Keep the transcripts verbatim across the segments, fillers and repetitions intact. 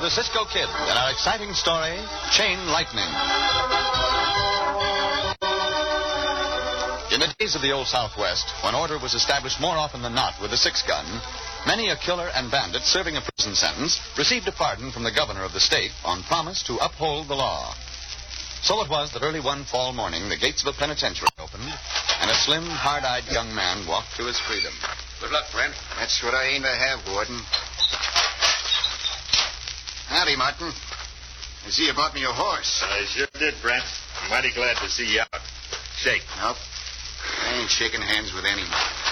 the Cisco Kid in our exciting story, Chain Lightning. In the days of the Old Southwest, when order was established more often than not with a six-gun, many a killer and bandit serving a prison sentence received a pardon from the governor of the state on promise to uphold the law. So it was that early one fall morning, the gates of a penitentiary opened, and a slim, hard-eyed young man walked to his freedom. Good luck, Brent. That's what I aim to have, Warden. Howdy, Martin. I see you brought me a horse. I sure did, Brent. I'm mighty glad to see you out. Shake. Nope. I ain't shaking hands with anyone.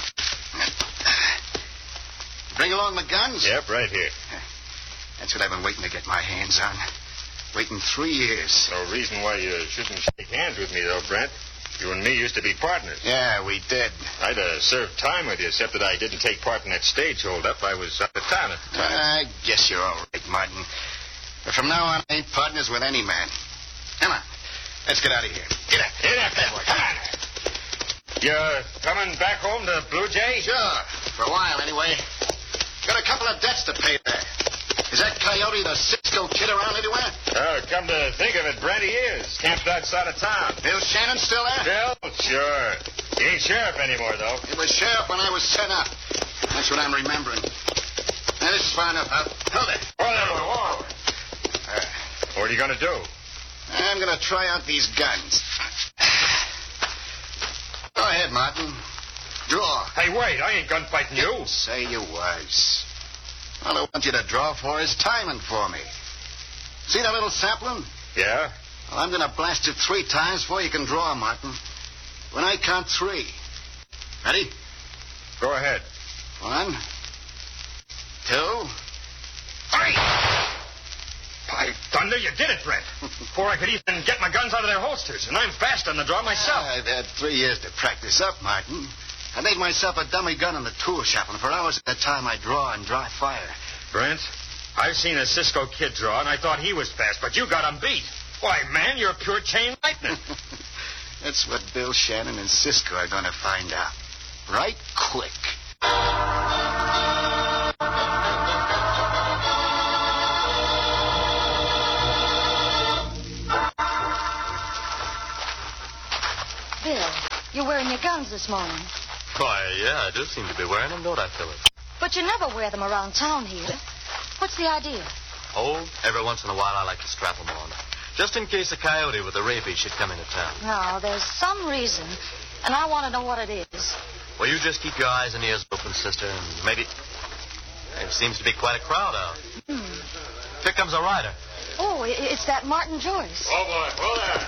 Bring along the guns? Yep, right here. That's what I've been waiting to get my hands on. Waiting three years. No reason why you shouldn't shake hands with me, though, Brent. You and me used to be partners. Yeah, we did. I'd have served time with you, except that I didn't take part in that stage hold-up. I was out of town at the time. I guess you're all right, Martin. But from now on, I ain't partners with any man. Come on. Let's get out of here. Get up. Get up, that boy. Come on. You're coming back home to Blue Jay? Sure. For a while, anyway. Got a couple of debts to pay there. Is that Coyote the Cisco Kid around anywhere? Oh, come to think of it, Brent, he is. Camped outside of town. Bill Shannon still there? Bill? Sure. He ain't sheriff anymore, though. He was sheriff when I was sent up. That's what I'm remembering. Now, this is far enough. I'll... Hold it. Hold it. Whoa. Uh, What are you going to do? I'm going to try out these guns. Go ahead, Martin. Draw. Hey, wait. I ain't gunfighting you. Didn't say you was. All I want you to draw for is timing for me. See that little sapling? Yeah? Well, I'm going to blast it three times before you can draw, Martin. When I count three. Ready? Go ahead. One, two, three. By thunder, you did it, Brent. Before I could even get my guns out of their holsters. And I'm fast on the draw myself. I've had three years to practice up, Martin. I made myself a dummy gun in the tool shop, and for hours at a time I draw and dry fire. Brent, I've seen a Cisco Kid draw, and I thought he was fast, but you got him beat. Why, man, you're pure chain lightning. That's what Bill Shannon and Cisco are going to find out. Right quick. Bill, you're wearing your guns this morning. Why, yeah, I do seem to be wearing them, don't I, Phyllis? But you never wear them around town here. What's the idea? Oh, every once in a while I like to strap them on. Just in case a coyote with a rabies should come into town. No, there's some reason, and I want to know what it is. Well, you just keep your eyes and ears open, sister, and maybe... There seems to be quite a crowd out. Hmm. Here comes a rider. Oh, i- it's that Martin Joyce. Oh, boy, hold on.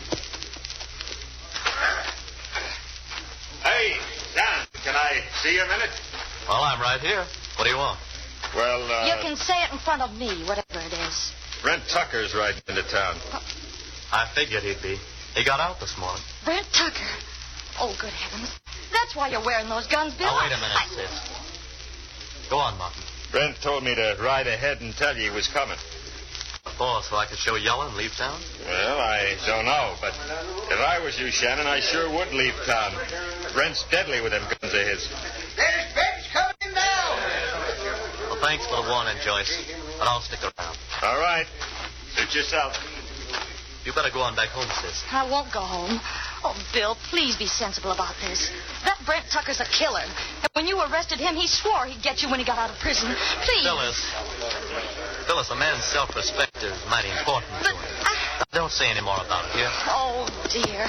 Hey, Don, can I see you a minute? Well, I'm right here. What do you want? Well, uh... You can say it in front of me, whatever it is. Brent Tucker's riding into town. I figured he'd be. He got out this morning. Brent Tucker. Oh, good heavens. That's why you're wearing those guns, Bill. Now, wait a minute, I... sis. Go on, Martin. Brent told me to ride ahead and tell you he was coming. What for, so I could show yellow and leave town? Well, I don't know, but if I was you, Shannon, I sure would leave town. Brent's deadly with them guns of his. There's Bench coming down. Well, thanks for the warning, Joyce. But I'll stick around. All right. Suit yourself. You better go on back home, sis. I won't go home. Oh, Bill, please be sensible about this. That Brent Tucker's a killer. And when you arrested him, he swore he'd get you when he got out of prison. Please. Phyllis. Phyllis, a man's self-respect is mighty important to But him. I... Now, don't say any more about it here. Oh, dear.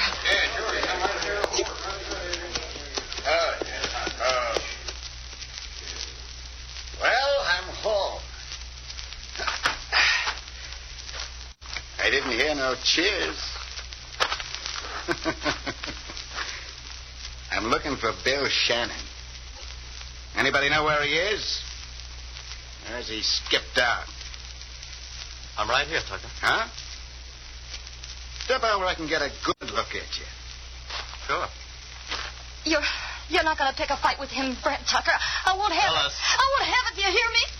Uh, uh, well, I'm home. I didn't hear no cheers. I'm looking for Bill Shannon. Anybody know where he is? Or has he skipped out? I'm right here, Tucker. Huh? Step out where I can get a good look at you. Sure. You're you're not going to pick a fight with him, Brent Tucker. I won't have Phyllis. it. I won't have it. Do you hear me?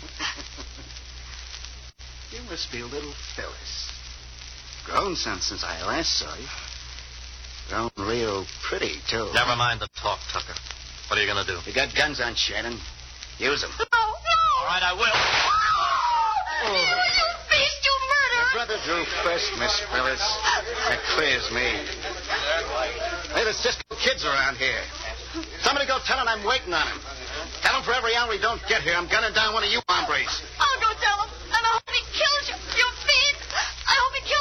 You must be a little Phyllis. Grown some since I last saw you. Grown real pretty, too. Never mind the talk, Tucker. What are you going to do? You got guns on, Shannon. Use them. No, no. All right, I will. Oh. Brother Drew first, Miss Phyllis. That clears me. Hey, the Cisco Kid's around here. Somebody go tell him I'm waiting on him. Tell him for every hour he don't get here, I'm gunning down one of you